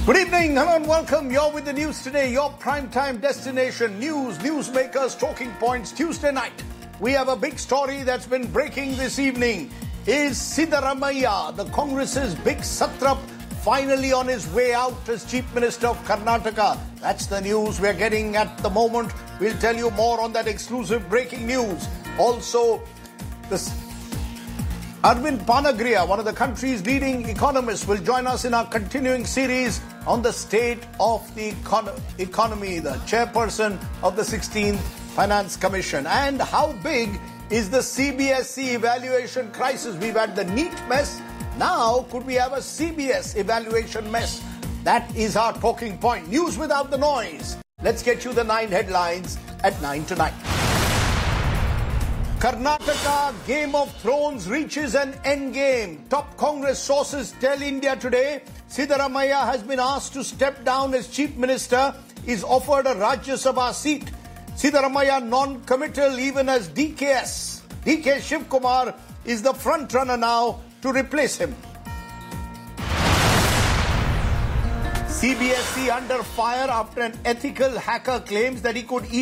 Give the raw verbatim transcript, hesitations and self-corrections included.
Good evening, hello and welcome. You're with the news today, your primetime destination. News, newsmakers, talking points. Tuesday night, we have a big story that's been breaking this evening. Is Siddaramaiah, the Congress's big satrap, finally on his way out as Chief Minister of Karnataka? That's the news we're getting at the moment. We'll tell you more on that exclusive breaking news. Also, this Arvind Panagriya, one of the country's leading economists, will join us in our continuing series on the state of the econ- economy, the chairperson of the sixteenth Finance Commission. And how big is the C B S E evaluation crisis? We've had the NEET mess. Now, could we have a C B S evaluation mess? That is our talking point. News without the noise. Let's get you the nine headlines at nine tonight. Karnataka Game of Thrones reaches an endgame. Top Congress sources tell India Today Siddaramaiah has been asked to step down as Chief Minister. Is offered a Rajya Sabha seat. Siddaramaiah non-committal even as D K S. D K Shivkumar is the front runner now to replace him. C B S E under fire after an ethical hacker claims that he could